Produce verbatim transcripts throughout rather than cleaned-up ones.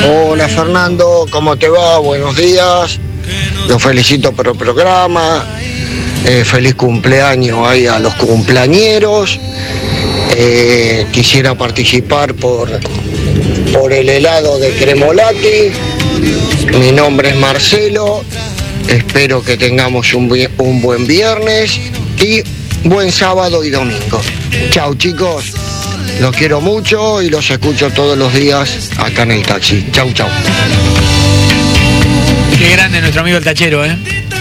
Hola Fernando, ¿cómo te va? Buenos días. Los felicito por el programa. Eh, feliz cumpleaños ahí a los cumpleañeros. Eh, quisiera participar por, por el helado de Cremolati. Mi nombre es Marcelo. Espero que tengamos un, un buen viernes y buen sábado y domingo. Chau chicos. Los quiero mucho y los escucho todos los días acá en el taxi. Chau, chau. Qué grande nuestro amigo el tachero, ¿eh?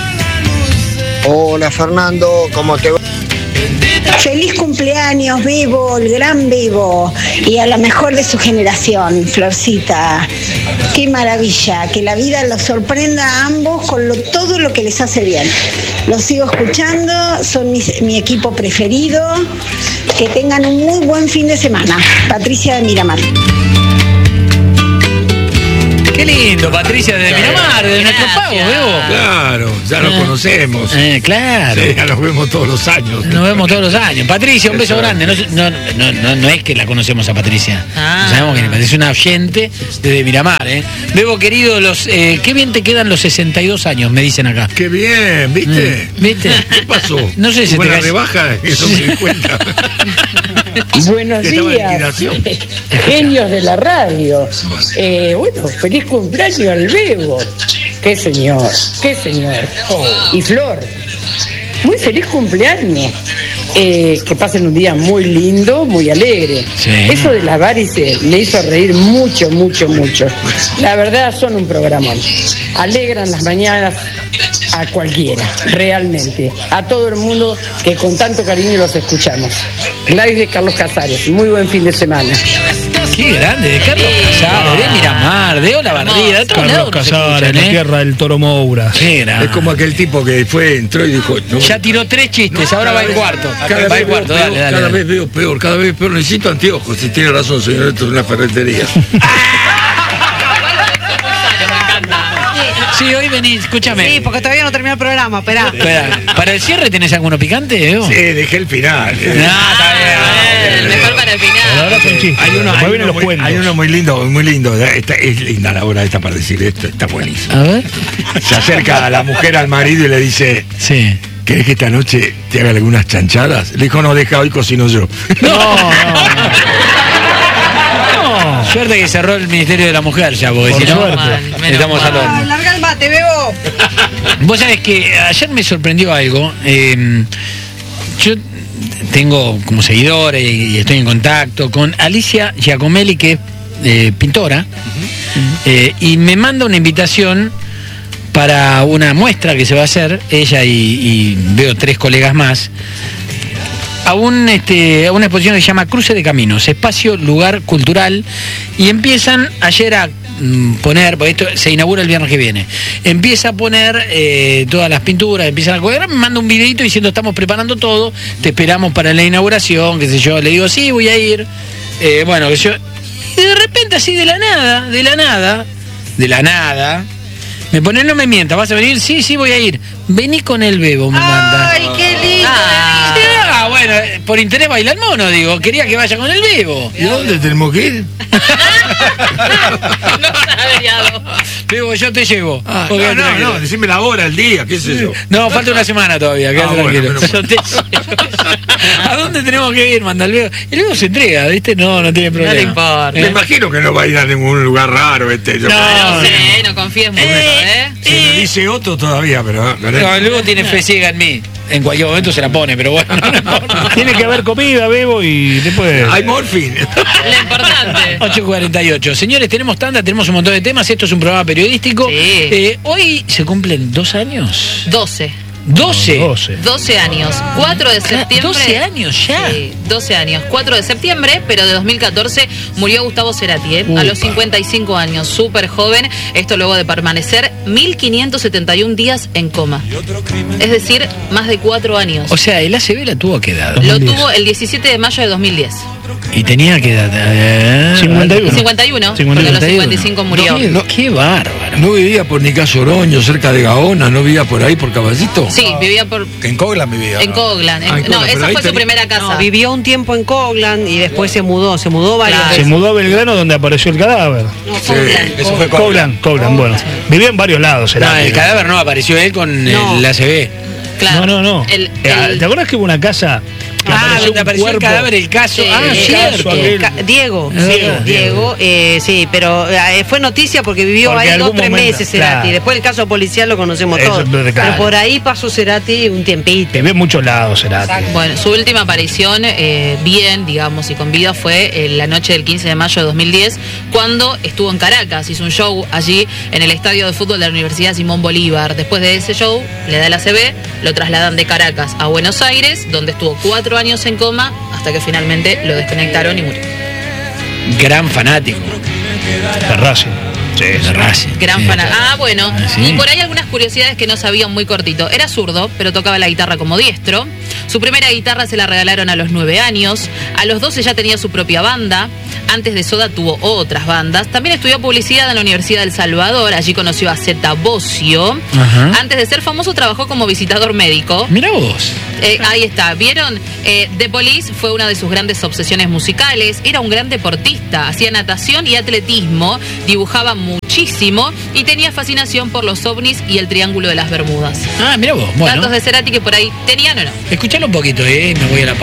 Hola Fernando, ¿cómo te va? Feliz cumpleaños, Bebo, el gran Bebo, y a la mejor de su generación, Florcita. Qué maravilla, que la vida los sorprenda a ambos con lo, todo lo que les hace bien. Los sigo escuchando, son mi, mi equipo preferido. Que tengan un muy buen fin de semana. Patricia de Miramar. Qué lindo, Patricia de Miramar, de nuestro pago, Bebo. Claro, ya lo eh, conocemos. Eh, claro. Sí, ya nos vemos todos los años. Nos vemos todos los años. Patricia, un beso grande. No, no, no, no, no es que la conocemos a Patricia. Ah. No sabemos que es una oyente desde Miramar, ¿eh? Bebo, querido, los, eh, qué bien te quedan los sesenta y dos años, me dicen acá. Qué bien, ¿viste? Mm, ¿Viste? ¿Qué pasó? No sé si ¿Hubo te una caes- rebaja en esos cincuenta? Buenos Estaba en días, liquidación. genios de la radio. Eh, bueno, feliz cumpleaños al Bebo. Qué señor, qué señor. Y Flor, muy feliz cumpleaños. Eh, que pasen un día muy lindo, muy alegre. Sí. Eso de las varices me hizo reír mucho, mucho, mucho. La verdad son un programón. Alegran las mañanas a cualquiera, realmente. A todo el mundo que con tanto cariño los escuchamos. Gladys de Carlos Casares, muy buen fin de semana. Qué grande, de Carlos Casares, de Miramar, de Olavarría, de todos lados. Carlos nos Casares, escuchan, la ¿eh? tierra del Toro Moura. Qué grande. Es como aquel tipo que fue, entró y dijo... No, Ya tiró tres chistes, ahora va el cuarto. Cada, Va vez, el veo cuarto, peor, dale, dale. cada dale. vez veo peor, cada vez peor. Necesito anteojos. Si tiene razón, señor, esto es una ferretería. Sí, hoy venís, escúchame. Sí, porque todavía no terminó el programa, esperá. Espera, ¿para el cierre tenés alguno picante, Bebo? Sí, dejé el final. No, está bien. El mejor para el Ahora final. son chistes. Hay uno, Después hay, vienen uno los muy, cuentos. hay uno muy lindo, muy lindo. Esta, es linda la hora esta para decir esto, está buenísimo. A ver. Se acerca a la mujer al marido y le dice, Sí. ¿querés que esta noche te haga algunas chanchadas? Le dijo, no, deja, hoy cocino yo. No, no, no. Suerte que cerró el Ministerio de la Mujer ya, porque Por si no, suerte. Menos estamos mal. al horno. Larga el mate, Bebo. Vos sabés que ayer me sorprendió algo. Eh, yo tengo como seguidora y, y estoy en contacto con Alicia Giacomelli, que es eh, pintora, eh, y me manda una invitación para una muestra que se va a hacer, ella y, y veo tres colegas más, a, un, este, a una exposición que se llama Cruce de Caminos, espacio, lugar cultural, y empiezan ayer a mm, poner, porque esto se inaugura el viernes que viene, empieza a poner eh, todas las pinturas, empiezan a coger, me manda un videito diciendo estamos preparando todo, te esperamos para la inauguración, qué sé yo, le digo sí, voy a ir, eh, bueno, que yo, y de repente así de la nada, de la nada, de la nada, me pone, no me mientas, ¿vas a venir? Sí, sí, voy a ir. Vení con el Bebo, me manda. Ay, qué lindo. Ah, ah, bueno, eh, por interés baila el mono, digo, quería que vaya con el Bebo. ¿Y dónde tenemos que ir? No sabe, Diado. Bebo, yo te llevo. Ah, Porque no, no, tranquilo. no, decime la hora, el día, qué sé yo. No, falta una semana todavía, quédate Ah, bueno, tranquilo. menos Yo te llevo. ¿A dónde tenemos que ir? Manda el Bebo. El Bebo se entrega, ¿viste? No, no tiene problema. le importa. Me imagino que no va a ir a ningún lugar raro este. Yo No, No creo. sé, no confíes mucho, ¿eh? Se me dice otro todavía, pero... pero- No, el Bebo tiene fe ciega en mí. En cualquier momento se la pone, pero bueno, no importa. Tiene que haber comida, Bebo, y después... Hay morfín. Lo importante. ocho cuarenta y ocho. Señores, tenemos tanda, tenemos un montón de temas. Esto es un programa periodístico. Sí. Eh, hoy se cumplen dos años. doce. doce. doce. doce años. cuatro de septiembre. doce años ya. Sí, doce años. cuatro de septiembre, pero de dos mil catorce murió Gustavo Cerati, ¿eh? A los cincuenta y cinco años. Súper joven. Esto luego de permanecer mil quinientos setenta y un días en coma. Es decir, más de cuatro años. O sea, el A C B la tuvo a qué edad. Lo tuvo el diecisiete de mayo de dos mil diez. Y tenía que edad. Eh, cincuenta y uno. cincuenta y uno, cincuenta y uno. porque a los cincuenta y cinco murió. Qué, qué bárbaro. ¿No vivía por Nicayo Oroño, cerca de Gaona? ¿No vivía por ahí, por Caballito? Sí, vivía por... Que en Coglan vivía. En ¿no? Coglan. En- Ah, en no, Coglan, pero esa ahí fue su tenía- primera casa. No, vivió un tiempo en Coglan y después se mudó, se mudó varias Claro. Se veces. mudó a Belgrano donde apareció el cadáver. No, Sí, Coglan. eso fue Coglan, Coglan, bueno. Vivió en varios lados, No, Cerati. el cadáver no apareció él con No. el A C B. Claro. No, no, no. El- Eh, el- ¿Te acuerdas que hubo una casa que Ah, apareció donde un apareció el cuerpo? cadáver, el caso. Sí, ah, el cierto. caso aquel. Ca- Diego, Diego, Diego, Diego. eh, sí, pero eh, fue noticia porque vivió Porque ahí en dos, algún tres momento, meses Cerati. claro. Después el caso policial lo conocemos Eso, todos. claro. Pero por ahí pasó Cerati un tiempito. Te ve en muchos lados, Cerati. Bueno, su última aparición eh, bien, digamos, y con vida fue en la noche del quince de mayo de dos mil diez, cuando estuvo en Caracas, hizo un show allí en el estadio de fútbol de la Universidad Simón Bolívar. Después de ese show, le da el A C B, lo trasladan de Caracas a Buenos Aires, donde estuvo cuatro años en coma, hasta que finalmente lo desconectaron y murió. Gran fanático. De Racing. Sí, De Racing. Gran Sí, fanático. claro. Ah, bueno. Ah, sí. Y por ahí algunas curiosidades que no sabían muy cortito. Era zurdo, pero tocaba la guitarra como diestro. Su primera guitarra se la regalaron a los nueve años. A los doce ya tenía su propia banda. Antes de Soda tuvo otras bandas. También estudió publicidad en la Universidad del Salvador. Allí conoció a Zeta Bosio. Ajá. Antes de ser famoso trabajó como visitador médico. Mirá vos. Eh, ahí está, ¿vieron? Eh, The Police fue una de sus grandes obsesiones musicales. Era un gran deportista, hacía natación y atletismo, dibujaba muchísimo y tenía fascinación por los ovnis y el Triángulo de las Bermudas. Ah, mirá vos. Bueno, Datos de Cerati que por ahí tenían o no. escuchalo un poquito, eh. Me voy a la pausa.